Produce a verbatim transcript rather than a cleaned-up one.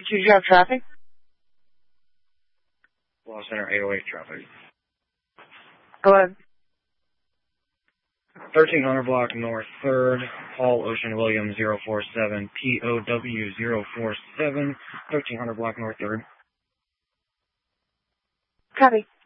two, do you have traffic? Law Center eight oh eight traffic. Go ahead. thirteen hundred block north third, Paul Ocean Williams zero four seven, P O W zero four seven, thirteen hundred block north third. Copy.